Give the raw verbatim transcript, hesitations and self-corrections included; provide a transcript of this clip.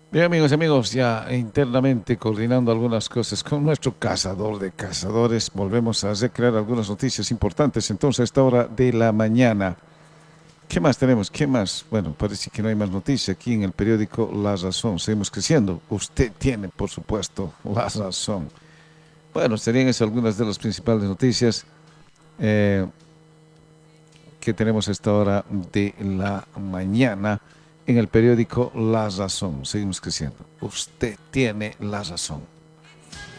Bien, amigos y amigos, ya internamente coordinando algunas cosas con nuestro cazador de cazadores, volvemos a recrear algunas noticias importantes. Entonces, a esta hora de la mañana, ¿qué más tenemos? ¿Qué más? Bueno, parece que no hay más noticias aquí en el periódico La Razón. Seguimos creciendo. Usted tiene, por supuesto, la razón. Bueno, serían esas algunas de las principales noticias eh, que tenemos a esta hora de la mañana en el periódico La Razón. Seguimos creciendo. Usted tiene la razón.